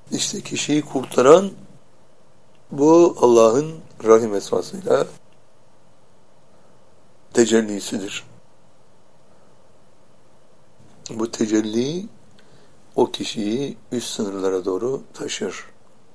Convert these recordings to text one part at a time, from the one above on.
İşte kişiyi kurtaran bu Allah'ın Rahim esmasıyla tecellisidir. Bu tecelli o kişiyi üst sınırlara doğru taşır.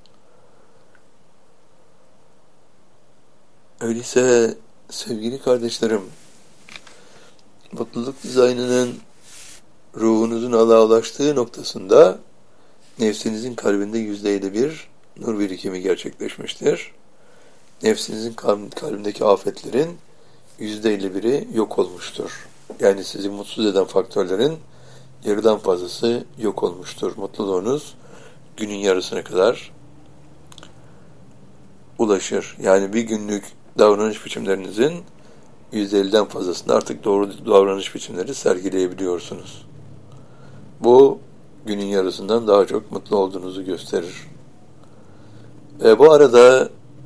Öyleyse sevgili kardeşlerim, mutluluk dizaynının ruhunuzun Allah'a ulaştığı noktasında nefsinizin kalbinde %51 nur birikimi gerçekleşmiştir. Nefsinizin kalbindeki afetlerin %51'i yok olmuştur. Yani sizi mutsuz eden faktörlerin yarıdan fazlası yok olmuştur. Mutluluğunuz günün yarısına kadar ulaşır. Yani bir günlük davranış biçimlerinizin %50'den fazlasında artık doğru davranış biçimleri sergileyebiliyorsunuz. Bu günün yarısından daha çok mutlu olduğunuzu gösterir. Bu arada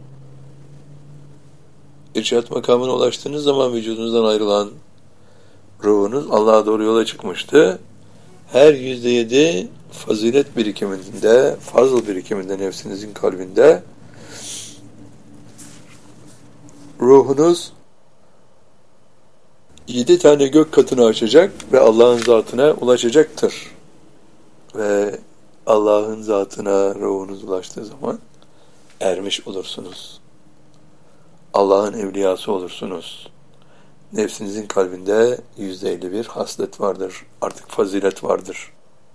irşat makamına ulaştığınız zaman vücudunuzdan ayrılan ruhunuz Allah'a doğru yola çıkmıştı. Her %7 fazilet birikiminde, fazıl birikiminde nefsinizin kalbinde ruhunuz 7 tane gök katını açacak ve Allah'ın zatına ulaşacaktır. Ve Allah'ın zatına ruhunuz ulaştığı zaman ermiş olursunuz. Allah'ın evliyası olursunuz. Nefsinizin kalbinde %51 haslet vardır. Artık fazilet vardır.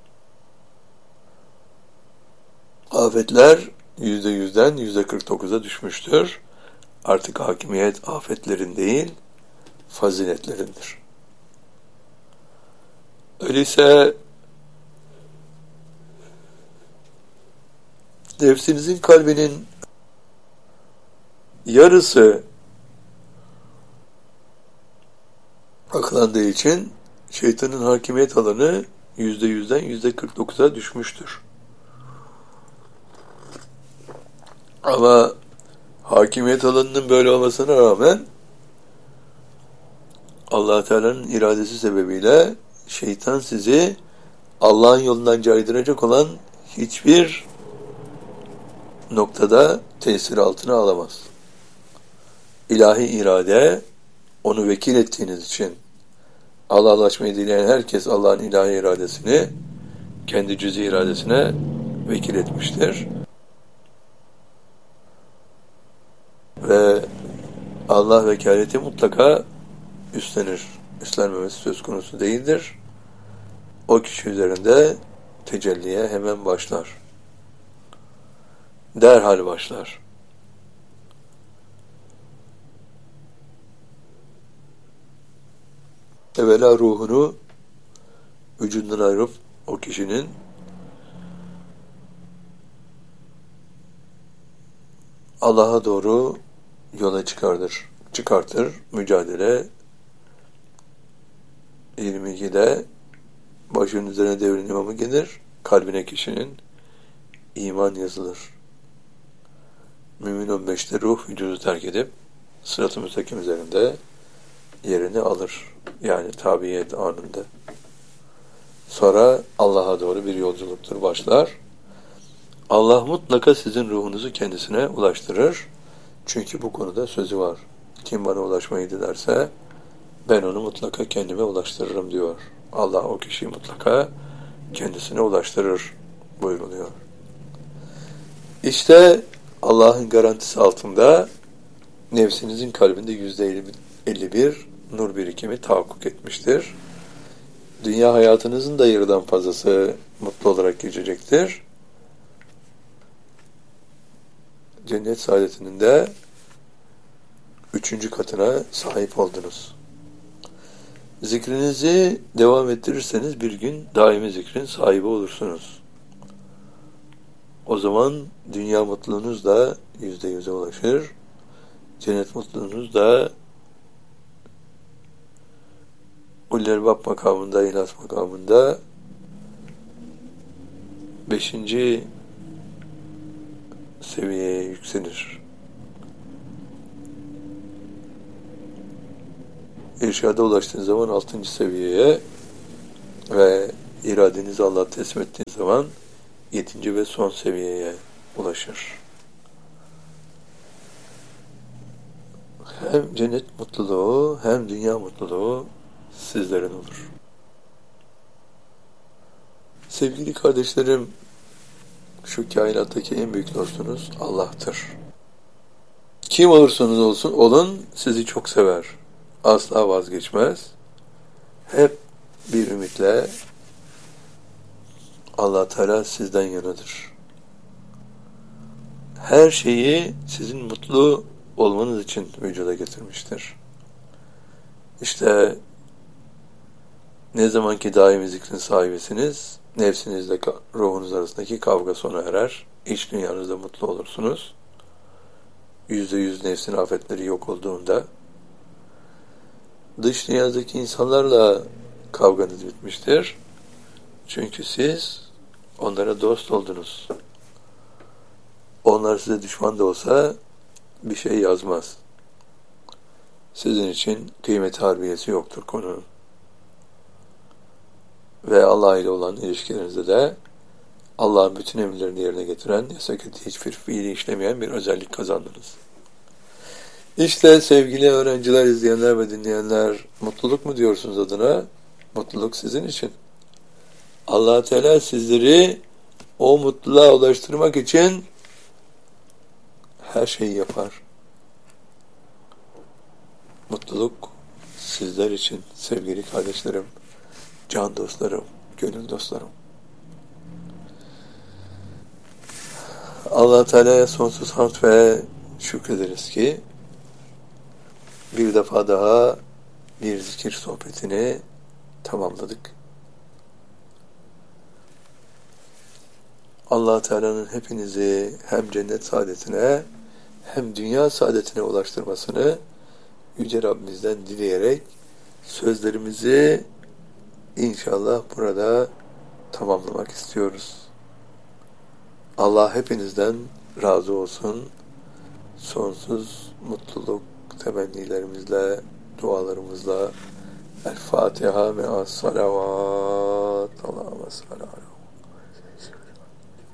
Afetler %100'den %49'a düşmüştür. Artık hakimiyet afetlerin değil, faziletlerindir. Öyleyse nefsinizin kalbinin yarısı aklandığı için şeytanın hakimiyet alanı %100'den %49'a düşmüştür. Ama hakimiyet alanının böyle olmasına rağmen Allah Teala'nın iradesi sebebiyle şeytan sizi Allah'ın yolundan caydıracak olan hiçbir noktada tesir altına alamaz. İlahi irade onu vekil ettiğiniz için Allah'a ulaşmayı dileyen herkes Allah'ın ilahi iradesini kendi cüz-i iradesine vekil etmiştir. Ve Allah vekaleti mutlaka üstlenir. Üstlenmemesi söz konusu değildir. O kişi üzerinde tecelliye hemen başlar. Derhal başlar. Evvela ruhunu vücudundan ayırıp o kişinin Allah'a doğru yola çıkartır. Mücadele 22'de başının üzerine devrin imamı gelir. Kalbine kişinin iman yazılır. Mümin 15'te ruh vücudu terk edip sırat-ı müstakim üzerinde yerini alır. Yani tabiyet anında. Sonra Allah'a doğru bir yolculuktur başlar. Allah mutlaka sizin ruhunuzu kendisine ulaştırır. Çünkü bu konuda sözü var. Kim bana ulaşmayı dilerse ben onu mutlaka kendime ulaştırırım diyor. Allah o kişiyi mutlaka kendisine ulaştırır buyruluyor. İşte Allah'ın garantisi altında nefsinizin kalbinde %51 nur birikimi tahakkuk etmiştir. Dünya hayatınızın da yarıdan fazlası mutlu olarak geçecektir. Cennet saadetinin de 3. katına sahip oldunuz. Zikrinizi devam ettirirseniz bir gün daimi zikrin sahibi olursunuz. O zaman dünya mutluluğunuz da %100'e ulaşır. Cennet mutluluğunuz da Ullerbab makamında, İhlas makamında 5. seviyeye yükselir. İrşada ulaştığınız zaman 6. seviyeye ve iradenizi Allah'a teslim ettiğiniz zaman 7. ve son seviyeye ulaşır. Hem cennet mutluluğu hem dünya mutluluğu sizlerin olur. Sevgili kardeşlerim, şu kainattaki en büyük dostunuz Allah'tır. Kim olursanız olun sizi çok sever. Asla vazgeçmez. Hep bir ümitle Allah Teala sizden yanadır. Her şeyi sizin mutlu olmanız için vücuda getirmiştir. İşte ne zamanki daimi zikrin sahibisiniz, nefsinizle ruhunuz arasındaki kavga sona erer. İç dünyanızda mutlu olursunuz. %100 nefsin afetleri yok olduğunda dış dünyadaki insanlarla kavganız bitmiştir. Çünkü siz onlara dost oldunuz. Onlar size düşman da olsa bir şey yazmaz. Sizin için kıymet harbiyesi yoktur konunun. Ve Allah ile olan ilişkilerinizde de Allah'ın bütün emirlerini yerine getiren, yasak ettiği hiçbir fiili işlemeyen bir özellik kazandınız. İşte sevgili öğrenciler, izleyenler ve dinleyenler, mutluluk mu diyorsunuz adına? Mutluluk sizin için. Allah Teala sizleri o mutluluğa ulaştırmak için her şeyi yapar. Mutluluk sizler için sevgili kardeşlerim, can dostlarım, gönül dostlarım. Allah Teala'ya sonsuz hamd ve şükrederiz ki bir defa daha bir zikir sohbetini tamamladık. Allah Teala'nın hepinizi hem cennet saadetine hem dünya saadetine ulaştırmasını Yüce Rabbimizden dileyerek sözlerimizi İnşallah burada tamamlamak istiyoruz. Allah hepinizden razı olsun. Sonsuz mutluluk temennilerimizle, dualarımızla El Fatiha me'as salavat. Allahümme salli ala